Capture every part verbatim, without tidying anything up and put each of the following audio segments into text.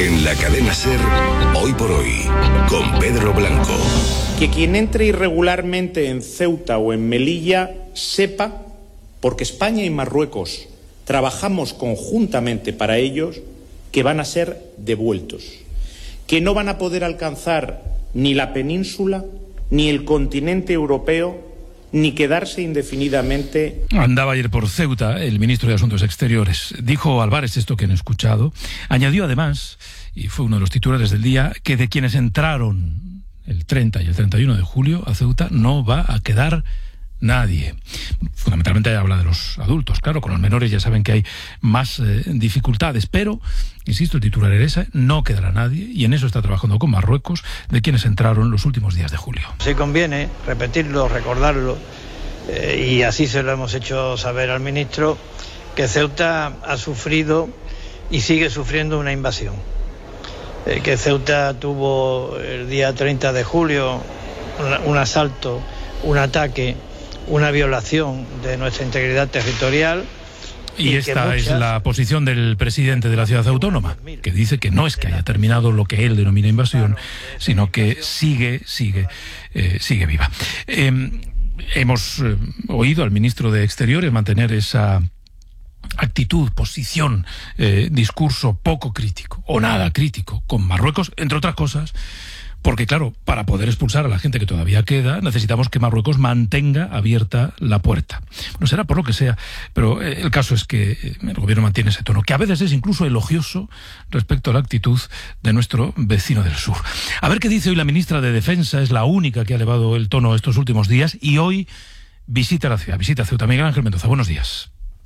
En la cadena SER, Hoy por Hoy, con Pedro Blanco. Que quien entre irregularmente en Ceuta o en Melilla sepa, porque España y Marruecos trabajamos conjuntamente para ellos, que van a ser devueltos, que no van a poder alcanzar ni la península, ni el continente europeo, ni quedarse indefinidamente. Andaba ayer por Ceuta el ministro de Asuntos Exteriores. Dijo Álvarez esto que han escuchado. Añadió además, y fue uno de los titulares del día, que de quienes entraron el treinta y el treinta y uno de julio a Ceuta no va a quedar nadie. Fundamentalmente habla de los adultos, claro, con los menores ya saben que hay más eh, dificultades, pero, insisto, el titular era ese, no quedará nadie, y en eso está trabajando con Marruecos, de quienes entraron los últimos días de julio. Sí conviene repetirlo, recordarlo, eh, y así se lo hemos hecho saber al ministro, que Ceuta ha sufrido y sigue sufriendo una invasión. Eh, que Ceuta tuvo el día treinta de julio un, un asalto, un ataque, una violación de nuestra integridad territorial. Y, y esta muchas... es la posición del presidente de la ciudad autónoma, que dice que no es que haya terminado lo que él denomina invasión, sino que sigue, sigue, eh, sigue viva. Eh, hemos eh, oído al ministro de Exteriores mantener esa actitud, posición, eh, discurso poco crítico, o nada crítico, con Marruecos, entre otras cosas, porque claro, para poder expulsar a la gente que todavía queda, necesitamos que Marruecos mantenga abierta la puerta. Bueno, será por lo que sea, pero eh, el caso es que eh, el gobierno mantiene ese tono, que a veces es incluso elogioso respecto a la actitud de nuestro vecino del sur. A ver qué dice hoy la ministra de Defensa, es la única que ha elevado el tono estos últimos días, y hoy visita la ciudad, visita Ceuta. Miguel Ángel Mendoza, buenos días.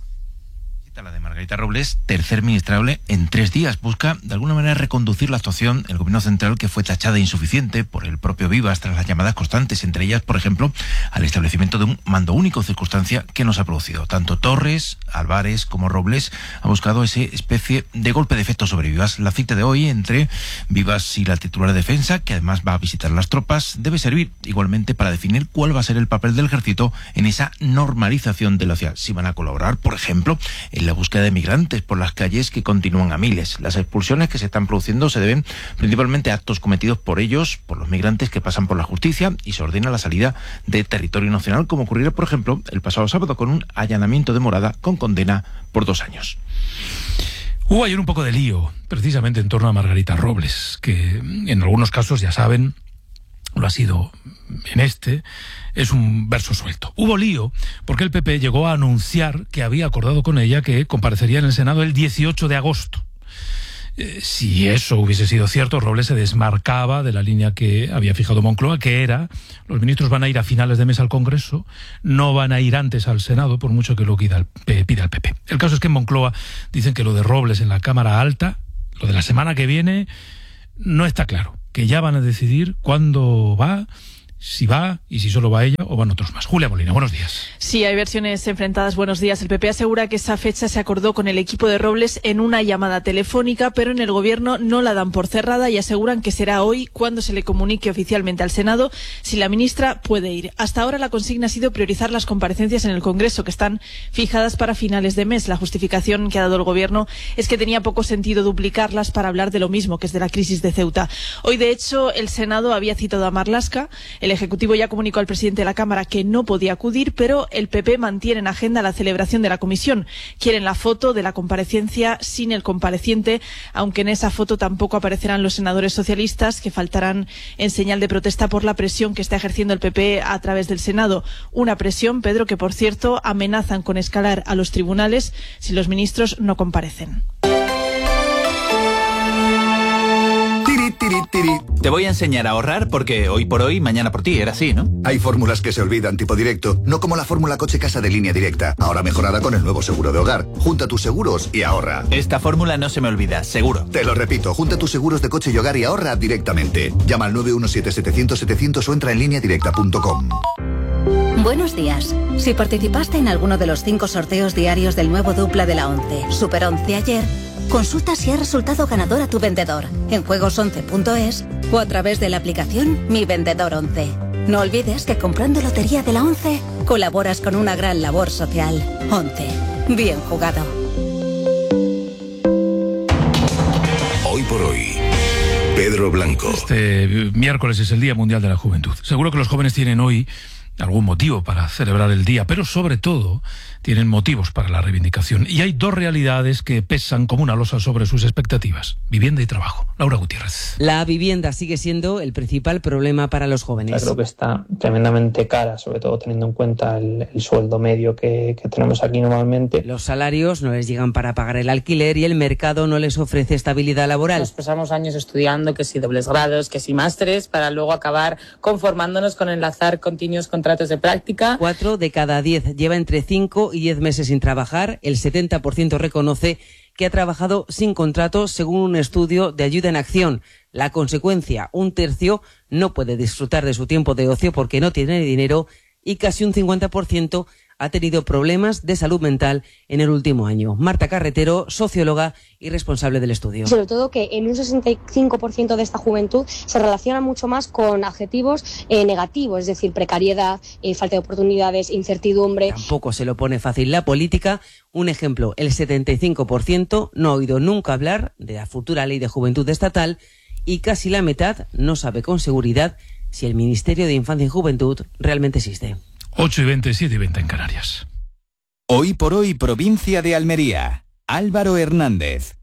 La de Margarita Robles, tercer ministrable en tres días, busca de alguna manera reconducir la actuación del gobierno central, que fue tachada de insuficiente por el propio Vivas tras las llamadas constantes, entre ellas, por ejemplo, al establecimiento de un mando único, circunstancia que nos ha producido. Tanto Torres, Álvarez como Robles ha buscado esa especie de golpe de efecto sobre Vivas. La cita de hoy entre Vivas y la titular de Defensa, que además va a visitar las tropas, debe servir igualmente para definir cuál va a ser el papel del ejército en esa normalización de la ciudad. Si van a colaborar, por ejemplo, en la búsqueda de migrantes por las calles, que continúan a miles. Las expulsiones que se están produciendo se deben principalmente a actos cometidos por ellos, por los migrantes que pasan por la justicia, y se ordena la salida de territorio nacional, como ocurrió, por ejemplo, el pasado sábado con un allanamiento de morada con condena por dos años. Hubo ayer un poco de lío, precisamente en torno a Margarita Robles, que en algunos casos, ya saben, lo ha sido en este, es un verso suelto. Hubo lío porque el P P llegó a anunciar que había acordado con ella que comparecería en el Senado el dieciocho de agosto. Eh, si eso hubiese sido cierto, Robles se desmarcaba de la línea que había fijado Moncloa, que era: los ministros van a ir a finales de mes al Congreso, no van a ir antes al Senado, por mucho que lo pida el P P. El caso es que en Moncloa dicen que lo de Robles en la Cámara Alta, lo de la semana que viene, no está claro, que ya van a decidir cuándo va, si va y si solo va ella o van otros más. Julia Molina, buenos días. Sí, hay versiones enfrentadas. Buenos días. El P P asegura que esa fecha se acordó con el equipo de Robles en una llamada telefónica, pero en el gobierno no la dan por cerrada y aseguran que será hoy cuando se le comunique oficialmente al Senado si la ministra puede ir. Hasta ahora la consigna ha sido priorizar las comparecencias en el Congreso, que están fijadas para finales de mes. La justificación que ha dado el gobierno es que tenía poco sentido duplicarlas para hablar de lo mismo, que es de la crisis de Ceuta. Hoy, de hecho, el Senado había citado a Marlaska. El Ejecutivo ya comunicó al presidente de la Cámara que no podía acudir, pero el P P mantiene en agenda la celebración de la comisión. Quieren la foto de la comparecencia sin el compareciente, aunque en esa foto tampoco aparecerán los senadores socialistas, que faltarán en señal de protesta por la presión que está ejerciendo el P P a través del Senado. Una presión, Pedro, que por cierto amenazan con escalar a los tribunales si los ministros no comparecen. Tiri, tiri. Te voy a enseñar a ahorrar porque hoy por hoy, mañana por ti, era así, ¿no? Hay fórmulas que se olvidan, tipo directo, no como la fórmula coche-casa de Línea Directa, ahora mejorada con el nuevo seguro de hogar. Junta tus seguros y ahorra. Esta fórmula no se me olvida, seguro. Te lo repito, junta tus seguros de coche y hogar y ahorra directamente. Llama al nueve uno siete, setecientos, setecientos o entra en línea directa punto com. Buenos días. Si participaste en alguno de los cinco sorteos diarios del nuevo dupla de la once, Super once ayer, consulta si ha resultado ganador a tu vendedor en juegos once punto es o a través de la aplicación Mi Vendedor once. No olvides que comprando Lotería de la once colaboras con una gran labor social. once. Bien jugado. Hoy por por hoy, Pedro Blanco. Este miércoles es el Día Mundial de la Juventud. Seguro que los jóvenes tienen hoy algún motivo para celebrar el día, pero sobre todo tienen motivos para la reivindicación. Y hay dos realidades que pesan como una losa sobre sus expectativas: vivienda y trabajo. Laura Gutiérrez. La vivienda sigue siendo el principal problema para los jóvenes. Creo que está tremendamente cara, sobre todo teniendo en cuenta el, el sueldo medio que, que tenemos aquí normalmente. Los salarios no les llegan para pagar el alquiler y el mercado no les ofrece estabilidad laboral. Nos pasamos años estudiando, que si dobles grados, que si másteres, para luego acabar conformándonos con enlazar continuos contratos de práctica. Cuatro de cada diez lleva entre cinco y diez meses sin trabajar. El setenta por ciento reconoce que ha trabajado sin contrato, según un estudio de Ayuda en Acción. La consecuencia: un tercio no puede disfrutar de su tiempo de ocio porque no tiene dinero, y casi un cincuenta por ciento ha tenido problemas de salud mental en el último año. Marta Carretero, socióloga y responsable del estudio. Sobre todo que en un sesenta y cinco por ciento de esta juventud se relaciona mucho más con adjetivos eh, negativos, es decir, precariedad, eh, falta de oportunidades, incertidumbre. Tampoco se lo pone fácil la política. Un ejemplo: el setenta y cinco por ciento no ha oído nunca hablar de la futura ley de juventud estatal, y casi la mitad no sabe con seguridad si el Ministerio de Infancia y Juventud realmente existe. ocho y veinte, siete y veinte en Canarias. Hoy por hoy, provincia de Almería. Álvaro Hernández.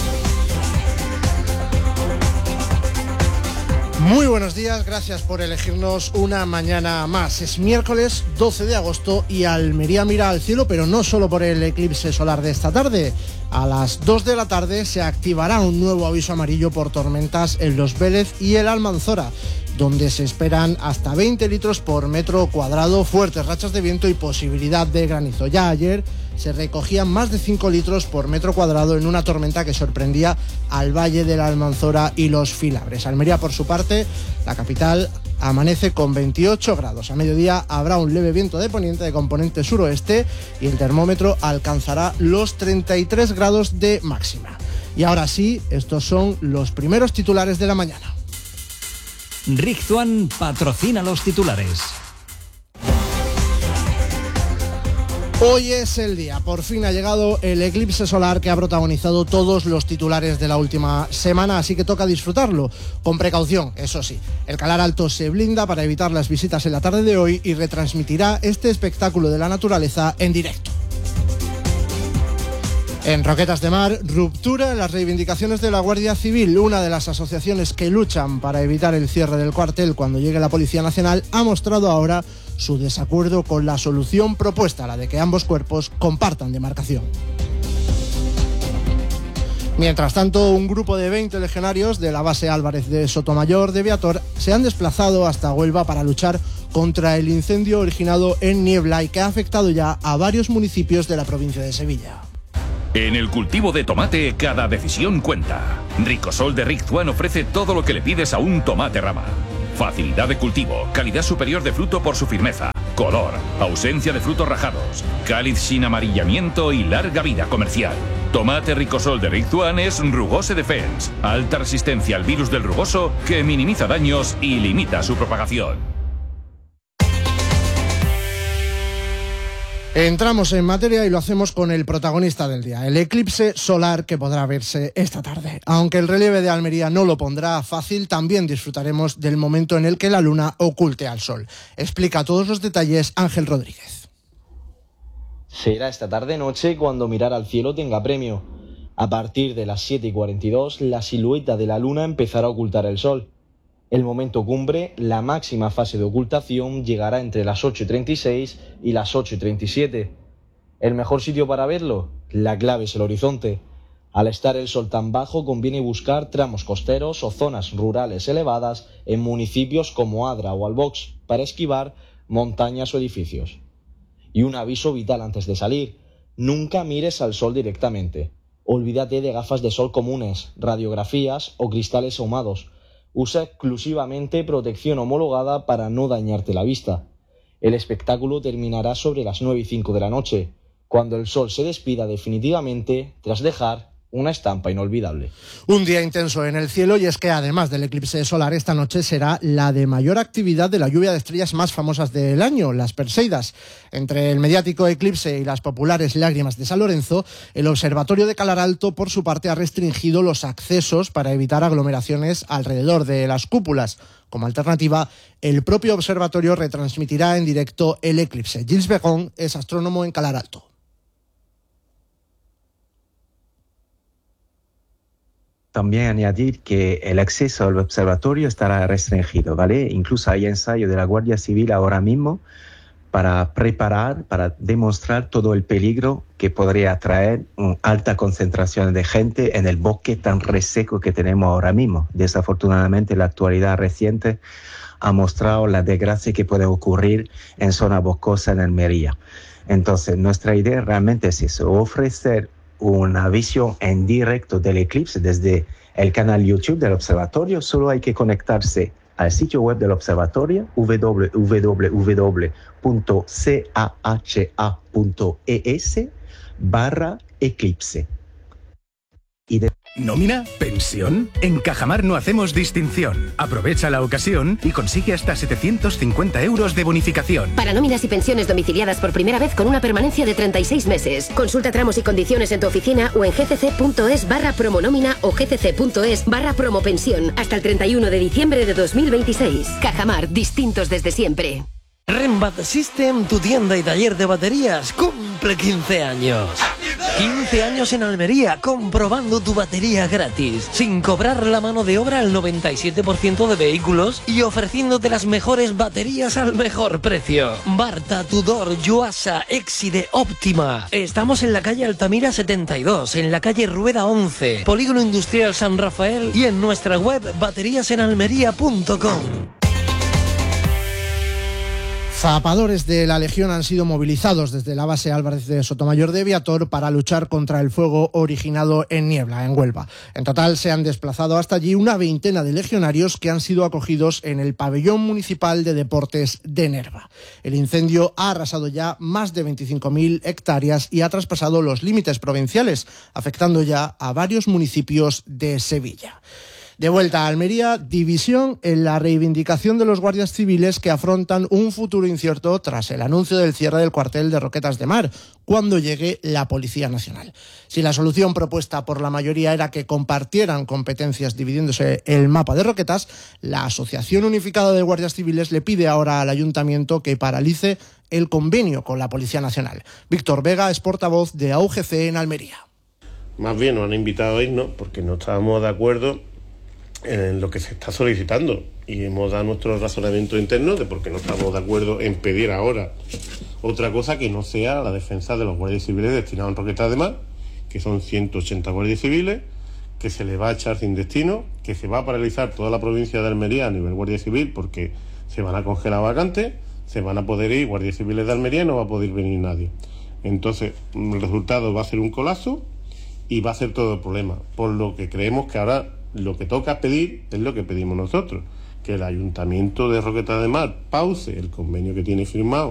Muy buenos días, gracias por elegirnos una mañana más. Es miércoles doce de agosto y Almería mira al cielo, pero no solo por el eclipse solar de esta tarde. A las dos de la tarde se activará un nuevo aviso amarillo por tormentas en Los Vélez y el Almanzora, donde se esperan hasta veinte litros por metro cuadrado, fuertes rachas de viento y posibilidad de granizo. Ya ayer se recogían más de cinco litros por metro cuadrado en una tormenta que sorprendía al Valle de la Almanzora y los Filabres. Almería, por su parte, la capital, amanece con veintiocho grados. A mediodía habrá un leve viento de poniente de componente suroeste y el termómetro alcanzará los treinta y tres grados de máxima. Y ahora sí, estos son los primeros titulares de la mañana. Rigzuan patrocina los titulares. Hoy es el día, por fin ha llegado el eclipse solar que ha protagonizado todos los titulares de la última semana, así que toca disfrutarlo, con precaución, eso sí. El Calar Alto se blinda para evitar las visitas en la tarde de hoy y retransmitirá este espectáculo de la naturaleza en directo. En Roquetas de Mar, ruptura en las reivindicaciones de la Guardia Civil. Una de las asociaciones que luchan para evitar el cierre del cuartel cuando llegue la Policía Nacional ha mostrado ahora su desacuerdo con la solución propuesta, la de que ambos cuerpos compartan demarcación. Mientras tanto, un grupo de veinte legionarios de la base Álvarez de Sotomayor de Beator se han desplazado hasta Huelva para luchar contra el incendio originado en Niebla y que ha afectado ya a varios municipios de la provincia de Sevilla. En el cultivo de tomate, cada decisión cuenta. Ricosol de Rigzuan ofrece todo lo que le pides a un tomate rama. Facilidad de cultivo, calidad superior de fruto por su firmeza, color, ausencia de frutos rajados, cáliz sin amarillamiento y larga vida comercial. Tomate Ricosol de Rigzuan es Rugose Defense, alta resistencia al virus del rugoso que minimiza daños y limita su propagación. Entramos en materia y lo hacemos con el protagonista del día, el eclipse solar que podrá verse esta tarde. Aunque el relieve de Almería no lo pondrá fácil, también disfrutaremos del momento en el que la luna oculte al sol. Explica todos los detalles Ángel Rodríguez. Será esta tarde-noche cuando mirar al cielo tenga premio. A partir de las siete y cuarenta y dos, la silueta de la luna empezará a ocultar el sol. El momento cumbre, la máxima fase de ocultación, llegará entre las ocho y treinta y seis y las ocho y treinta y siete. ¿El mejor sitio para verlo? La clave es el horizonte. Al estar el sol tan bajo, conviene buscar tramos costeros o zonas rurales elevadas en municipios como Adra o Albox para esquivar montañas o edificios. Y un aviso vital antes de salir: nunca mires al sol directamente. Olvídate de gafas de sol comunes, radiografías o cristales ahumados. Usa exclusivamente protección homologada para no dañarte la vista. El espectáculo terminará sobre las nueve y cinco de la noche, cuando el sol se despida definitivamente tras dejar una estampa inolvidable. Un día intenso en el cielo, y es que además del eclipse solar, esta noche será la de mayor actividad de la lluvia de estrellas más famosas del año, las Perseidas. Entre el mediático eclipse y las populares lágrimas de San Lorenzo, el Observatorio de Calar Alto, por su parte, ha restringido los accesos para evitar aglomeraciones alrededor de las cúpulas. Como alternativa, el propio observatorio retransmitirá en directo el eclipse. Gilles Begon es astrónomo en Calar Alto. También añadir que el acceso al observatorio estará restringido, ¿vale? Incluso hay ensayo de la Guardia Civil ahora mismo para preparar, para demostrar todo el peligro que podría traer una alta concentración de gente en el bosque tan reseco que tenemos ahora mismo. Desafortunadamente, la actualidad reciente ha mostrado la desgracia que puede ocurrir en zona boscosa en Almería. Entonces, nuestra idea realmente es eso, ofrecer una visión en directo del eclipse desde el canal YouTube del observatorio. Solo hay que conectarse al sitio web del observatorio w w w punto caha punto es barra eclipse. Y de... ¿Nómina? ¿Pensión? En Cajamar no hacemos distinción. Aprovecha la ocasión y consigue hasta setecientos cincuenta euros de bonificación. Para nóminas y pensiones domiciliadas por primera vez con una permanencia de treinta y seis meses. Consulta tramos y condiciones en tu oficina o en gcc.es barra promonómina o gcc.es barra promopensión hasta el treinta y uno de diciembre de dos mil veintiséis. Cajamar, distintos desde siempre. Rembat System, tu tienda y taller de baterías, cumple quince años. quince años en Almería, comprobando tu batería gratis, sin cobrar la mano de obra al noventa y siete por ciento de vehículos y ofreciéndote las mejores baterías al mejor precio. Barta, Tudor, Yuasa, Exide, Óptima. Estamos en la calle Altamira setenta y dos, en la calle Rueda once, Polígono Industrial San Rafael y en nuestra web baterías en almería punto com. Zapadores de la Legión han sido movilizados desde la base Álvarez de Sotomayor de Viator para luchar contra el fuego originado en Niebla, en Huelva. En total se han desplazado hasta allí una veintena de legionarios que han sido acogidos en el pabellón municipal de deportes de Nerva. El incendio ha arrasado ya más de veinticinco mil hectáreas y ha traspasado los límites provinciales, afectando ya a varios municipios de Sevilla. De vuelta a Almería, división en la reivindicación de los guardias civiles que afrontan un futuro incierto tras el anuncio del cierre del cuartel de Roquetas de Mar, cuando llegue la Policía Nacional. Si la solución propuesta por la mayoría era que compartieran competencias dividiéndose el mapa de Roquetas, la Asociación Unificada de Guardias Civiles le pide ahora al Ayuntamiento que paralice el convenio con la Policía Nacional. Víctor Vega es portavoz de A U G C en Almería. Más bien nos han invitado a irnos porque no estábamos de acuerdo en lo que se está solicitando y hemos dado nuestro razonamiento interno de por qué no estamos de acuerdo en pedir ahora otra cosa que no sea la defensa de los guardias civiles destinados en Roquetas de Mar, que son ciento ochenta guardias civiles, que se les va a echar sin destino, que se va a paralizar toda la provincia de Almería a nivel guardia civil porque se van a congelar vacantes, se van a poder ir guardias civiles de Almería y no va a poder venir nadie. Entonces el resultado va a ser un colapso y va a ser todo el problema, por lo que creemos que ahora lo que toca pedir es lo que pedimos nosotros, que el Ayuntamiento de Roquetas de Mar pause el convenio que tiene firmado